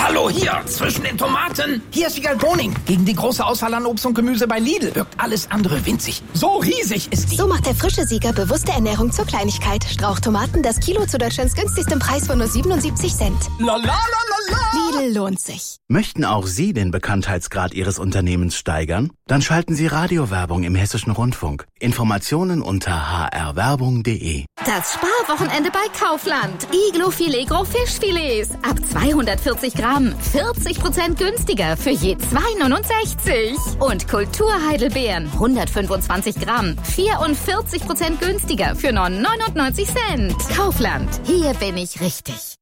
Hallo, hier, zwischen den Tomaten. Hier ist Wiegald Boning. Gegen die große Auswahl an Obst und Gemüse bei Lidl wirkt alles andere winzig. So riesig ist die. So macht der frische Sieger bewusste Ernährung zur Kleinigkeit. Strauchtomaten, das Kilo zu Deutschlands günstigstem Preis von nur 77 Cent. La la la la la. Lidl lohnt sich. Möchten auch Sie den Bekanntheitsgrad Ihres Unternehmens steigern? Dann schalten Sie Radiowerbung im Hessischen Rundfunk. Informationen unter hrwerbung.de. Das Sparwochenende bei Kaufland. Iglo Filet Gros Fischfilets. Ab 240 Gramm. 40% günstiger für je 2,69. Und Kulturheidelbeeren. 125 Gramm. 44% günstiger für nur 99 Cent. Kaufland. Hier bin ich richtig.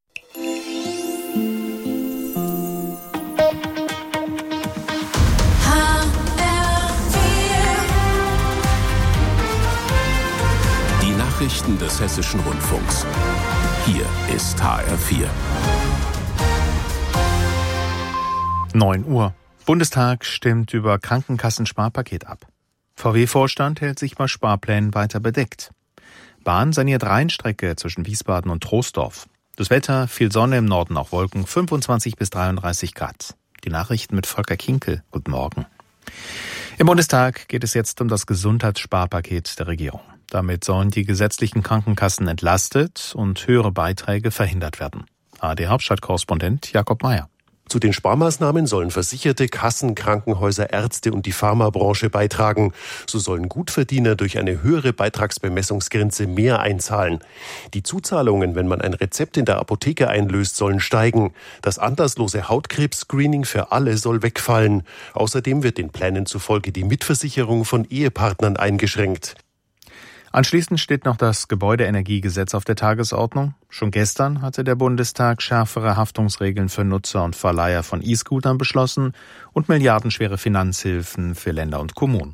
Nachrichten des Hessischen Rundfunks. Hier ist HR4. 9 Uhr. Bundestag stimmt über Krankenkassensparpaket ab. VW-Vorstand hält sich bei Sparplänen weiter bedeckt. Bahn saniert Rheinstrecke zwischen Wiesbaden und Troisdorf. Das Wetter, viel Sonne, im Norden auch Wolken, 25 bis 33 Grad. Die Nachrichten mit Volker Kinkel. Guten Morgen. Im Bundestag geht es jetzt um das Gesundheitssparpaket der Regierung. Damit sollen die gesetzlichen Krankenkassen entlastet und höhere Beiträge verhindert werden. ARD-Hauptstadtkorrespondent Jakob Mayer. Zu den Sparmaßnahmen sollen Versicherte, Kassen, Krankenhäuser, Ärzte und die Pharmabranche beitragen. So sollen Gutverdiener durch eine höhere Beitragsbemessungsgrenze mehr einzahlen. Die Zuzahlungen, wenn man ein Rezept in der Apotheke einlöst, sollen steigen. Das anlasslose Hautkrebs-Screening für alle soll wegfallen. Außerdem wird den Plänen zufolge die Mitversicherung von Ehepartnern eingeschränkt. Anschließend steht noch das Gebäudeenergiegesetz auf der Tagesordnung. Schon gestern hatte der Bundestag schärfere Haftungsregeln für Nutzer und Verleiher von E-Scootern beschlossen und milliardenschwere Finanzhilfen für Länder und Kommunen.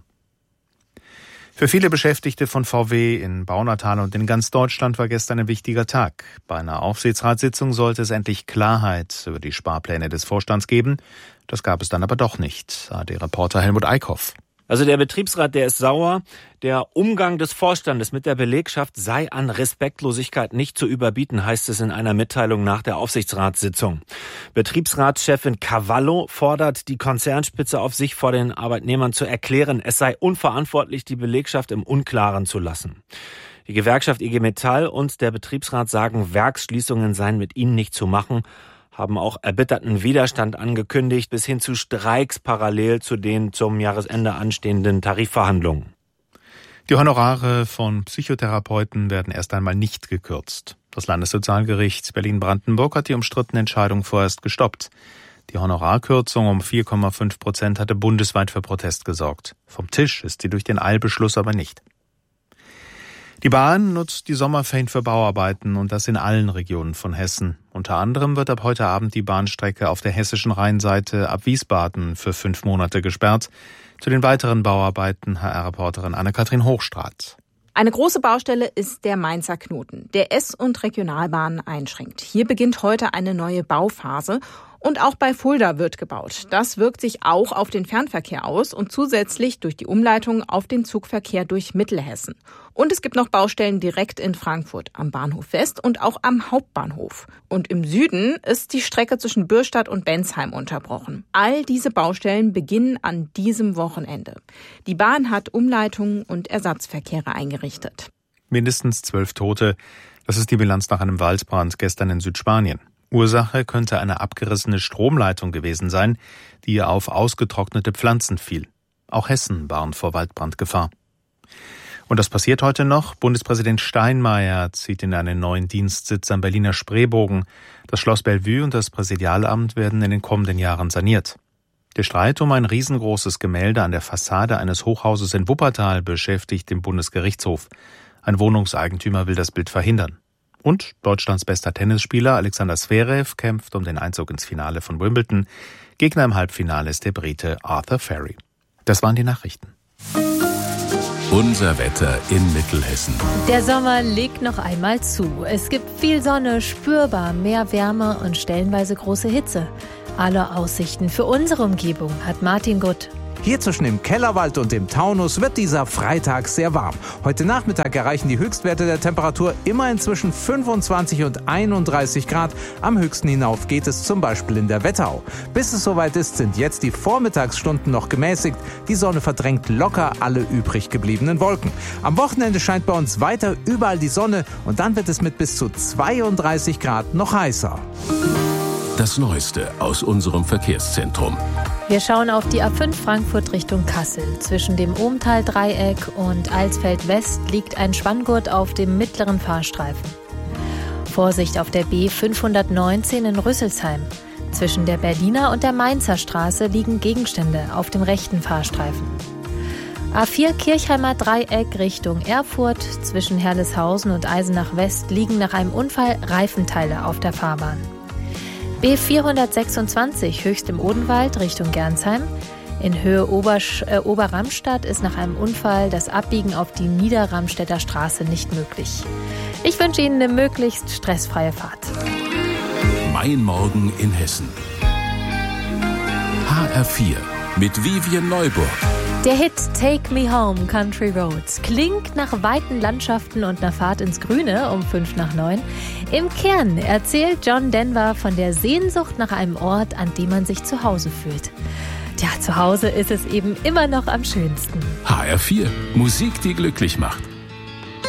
Für viele Beschäftigte von VW in Baunatal und in ganz Deutschland war gestern ein wichtiger Tag. Bei einer Aufsichtsratssitzung sollte es endlich Klarheit über die Sparpläne des Vorstands geben. Das gab es dann aber doch nicht, ARD-Reporter Helmut Eickhoff. Also der Betriebsrat, der ist sauer. Der Umgang des Vorstandes mit der Belegschaft sei an Respektlosigkeit nicht zu überbieten, heißt es in einer Mitteilung nach der Aufsichtsratssitzung. Betriebsratschefin Cavallo fordert die Konzernspitze auf, sich vor den Arbeitnehmern zu erklären, es sei unverantwortlich, die Belegschaft im Unklaren zu lassen. Die Gewerkschaft IG Metall und der Betriebsrat sagen, Werksschließungen seien mit ihnen nicht zu machen, haben auch erbitterten Widerstand angekündigt, bis hin zu Streiks parallel zu den zum Jahresende anstehenden Tarifverhandlungen. Die Honorare von Psychotherapeuten werden erst einmal nicht gekürzt. Das Landessozialgericht Berlin-Brandenburg hat die umstrittene Entscheidung vorerst gestoppt. Die Honorarkürzung um 4,5% hatte bundesweit für Protest gesorgt. Vom Tisch ist sie durch den Eilbeschluss aber nicht. Die Bahn nutzt die Sommerferien für Bauarbeiten und das in allen Regionen von Hessen. Unter anderem wird ab heute Abend die Bahnstrecke auf der hessischen Rheinseite ab Wiesbaden für 5 Monate gesperrt. Zu den weiteren Bauarbeiten HR-Reporterin Anne-Kathrin Hochstraat. Eine große Baustelle ist der Mainzer Knoten, der S- und Regionalbahnen einschränkt. Hier beginnt heute eine neue Bauphase. Und auch bei Fulda wird gebaut. Das wirkt sich auch auf den Fernverkehr aus und zusätzlich durch die Umleitung auf den Zugverkehr durch Mittelhessen. Und es gibt noch Baustellen direkt in Frankfurt am Bahnhof West und auch am Hauptbahnhof. Und im Süden ist die Strecke zwischen Bürstadt und Bensheim unterbrochen. All diese Baustellen beginnen an diesem Wochenende. Die Bahn hat Umleitungen und Ersatzverkehre eingerichtet. Mindestens 12 Tote. Das ist die Bilanz nach einem Waldbrand gestern in Südspanien. Ursache könnte eine abgerissene Stromleitung gewesen sein, die auf ausgetrocknete Pflanzen fiel. Auch Hessen warnt vor Waldbrandgefahr. Und das passiert heute noch. Bundespräsident Steinmeier zieht in einen neuen Dienstsitz am Berliner Spreebogen. Das Schloss Bellevue und das Präsidialamt werden in den kommenden Jahren saniert. Der Streit um ein riesengroßes Gemälde an der Fassade eines Hochhauses in Wuppertal beschäftigt den Bundesgerichtshof. Ein Wohnungseigentümer will das Bild verhindern. Und Deutschlands bester Tennisspieler Alexander Zverev kämpft um den Einzug ins Finale von Wimbledon. Gegner im Halbfinale ist der Brite Arthur Ferry. Das waren die Nachrichten. Unser Wetter in Mittelhessen. Der Sommer legt noch einmal zu. Es gibt viel Sonne, spürbar mehr Wärme und stellenweise große Hitze. Alle Aussichten für unsere Umgebung hat Martin Gutt. Hier zwischen dem Kellerwald und dem Taunus wird dieser Freitag sehr warm. Heute Nachmittag erreichen die Höchstwerte der Temperatur immerhin zwischen 25 und 31 Grad. Am höchsten hinauf geht es zum Beispiel in der Wetterau. Bis es soweit ist, sind jetzt die Vormittagsstunden noch gemäßigt. Die Sonne verdrängt locker alle übrig gebliebenen Wolken. Am Wochenende scheint bei uns weiter überall die Sonne und dann wird es mit bis zu 32 Grad noch heißer. Das Neueste aus unserem Verkehrszentrum. Wir schauen auf die A5 Frankfurt Richtung Kassel. Zwischen dem Ohmtal-Dreieck und Alsfeld West liegt ein Spanngurt auf dem mittleren Fahrstreifen. Vorsicht auf der B519 in Rüsselsheim. Zwischen der Berliner und der Mainzer Straße liegen Gegenstände auf dem rechten Fahrstreifen. A4 Kirchheimer Dreieck Richtung Erfurt. Zwischen Herleshausen und Eisenach West liegen nach einem Unfall Reifenteile auf der Fahrbahn. B426 Höchst im Odenwald Richtung Gernsheim. In Höhe Oberramstadt ist nach einem Unfall das Abbiegen auf die Niederramstädter Straße nicht möglich. Ich wünsche Ihnen eine möglichst stressfreie Fahrt. Mein Morgen in Hessen. HR4 mit Vivian Neuburg. Der Hit Take Me Home, Country Roads klingt nach weiten Landschaften und einer Fahrt ins Grüne um 8:55. Im Kern erzählt John Denver von der Sehnsucht nach einem Ort, an dem man sich zu Hause fühlt. Tja, zu Hause ist es eben immer noch am schönsten. HR4, Musik, die glücklich macht.